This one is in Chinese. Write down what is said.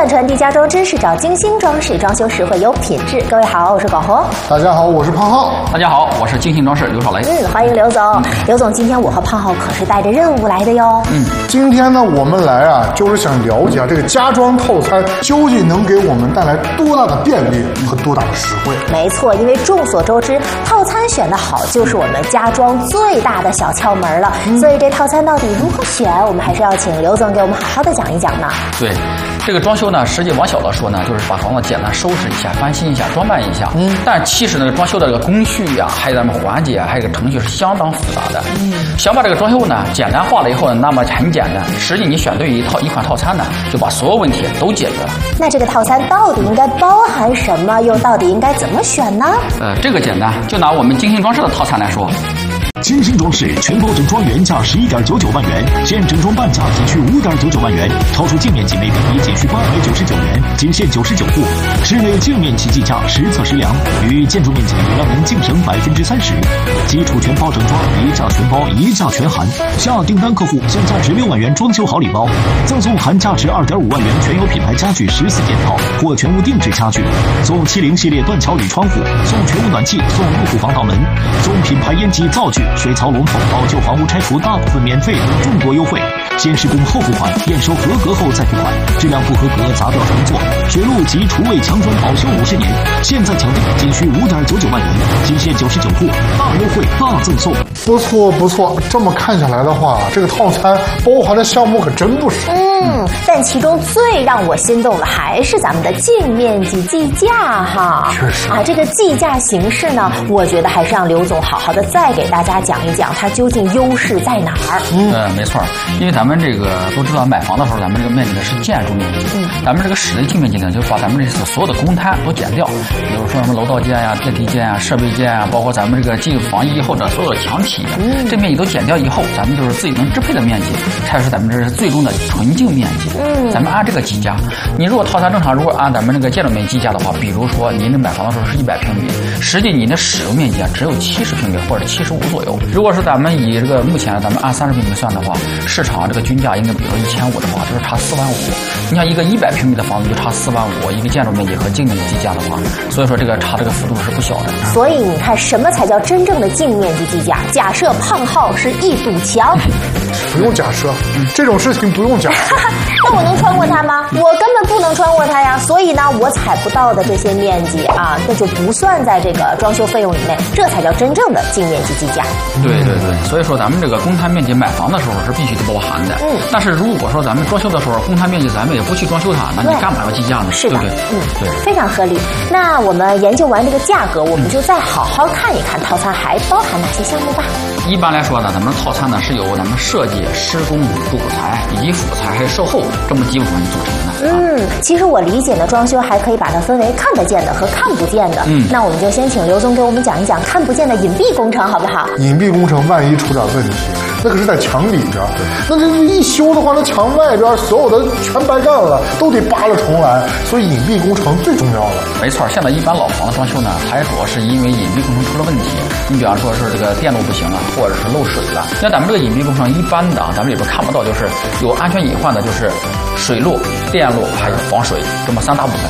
传传递家装知识，找精心装饰，装修实惠有品质。各位好，我是广红。 大家好，我是胖浩。 大家好，我是精心装饰刘少雷。 欢迎刘总。刘总，今天我和胖浩可是带着任务来的哟。 今天呢，我们来啊，就是想了解这个家装套餐究竟能给我们带来多大的便利和多大的实惠。 没错，因为众所周知，套餐选得好就是我们家装最大的小窍门了。所以这套餐到底如何选，我们还是要请刘总给我们好好的讲一讲呢。 对，这个装修呢，实际往小了说呢，就是把房子简单收拾一下、翻新一下、装扮一下。但其实呢，装修的这个工序啊，还有咱们环节啊，还有这个程序是相当复杂的。想把这个装修呢简单化了以后呢，那么很简单。实际你选对一款套餐呢，就把所有问题都解决了。 那这个套餐到底应该包含什么？又到底应该怎么选呢？ 这个简单，就拿我们精心装饰的套餐来说。 精心装饰全包整装原价11.99万元，现整装半价仅需5.99万元，超出净面积每平米仅需899元，仅限99户。室内净面积计价实测实量，与建筑面积让您净省30%。基础全包整装，一价全包，一价全含。下订单客户享价值6万元装修好礼包，赠送含价值2.5万元全有品牌家具14件套或全屋定制家具，送70系列断桥铝窗户，送全屋暖气，送入户防盗门，送品牌烟机灶具。水槽龙头，老旧房屋拆除大部分免费，众多优惠。先施工后付款，验收合格后再付款。质量不合格砸掉重做。水路及厨卫墙砖保修50年。现在抢订仅需5.99万元，仅限99户，大优惠大赠送。 不错不错，这么看下来的话，这个套餐包含的项目可真不少。 但其中最让我心动的还是咱们的净面积计价哈。 确实这个计价形式呢，我觉得还是让刘总好好的再给大家讲一讲它究竟优势在哪儿。 没错，因为咱们这个都知道，买房的时候咱们这个面积呢是建筑面积，咱们这个室内净面积呢，就是把咱们这所有的公摊都减掉，比如说什么楼道间呀、电梯间呀、设备间呀，包括咱们这个进房以后的所有的墙体，这面积都减掉以后，咱们就是自己能支配的面积，才是咱们这是最终的纯净面积。咱们按这个计价。你如果套餐正常，如果按咱们这个建筑面积计价的话，比如说您这买房的时候是100平米，实际您的使用面积啊只有70平米或者75左右。如果是咱们以这个目前咱们按30平米算的话，市场这个均价应该比如说1500的话，就是差4万5。你像一个100平米的房子就差4万5，一个建筑面积和净面积计价的话，所以说这个差这个幅度是不小的。 所以你看，什么才叫真正的净面积计价？假设胖浩是一堵墙， 不用假设，这种事情不用假设。 那我能穿过它吗？我根本不能穿过它呀。所以呢，我采不到的这些面积啊，那就不算在这个装修费用里面，这才叫真正的净面积计价。 对，所以说咱们这个公摊面积买房的时候是必须得包含的。但是如果说咱们装修的时候公摊面积咱们也不去装修它，那你干嘛要计价呢？ 是的， 对不对？ 非常合理。那我们研究完这个价格，我们就再好好看一看套餐还包含哪些项目吧。 一般来说呢，咱们套餐呢是由咱们设计、施工、主材以及辅材还有售后这么几部分组成的。 其实我理解呢，装修还可以把它分为看得见的和看不见的。那我们就先请刘总给我们讲一讲看不见的隐蔽工程，好不好？ 隐蔽工程万一出点问题，那可是在墙里边，那这一修的话，那墙外边所有的全白干了，都得扒了重来。所以隐蔽工程最重要了。 没错，现在一般老房子装修呢，它也主要是因为隐蔽工程出了问题。你比方说是这个电路不行啊，或者是漏水了。像咱们这个隐蔽工程一般的咱们里边看不到，就是有安全隐患的，就是水路、电路还有防水这么3大部分。